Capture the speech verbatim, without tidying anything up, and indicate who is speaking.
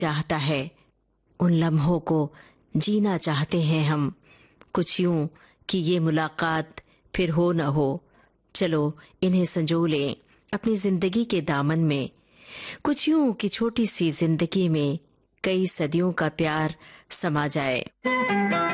Speaker 1: चाहता है। उन लम्हों को जीना चाहते हैं हम, कुछ यूं कि ये मुलाकात फिर हो न हो। चलो इन्हें संजो लें अपनी जिंदगी के दामन में, कुछ यूं कि छोटी सी जिंदगी में कई सदियों का प्यार समा जाए।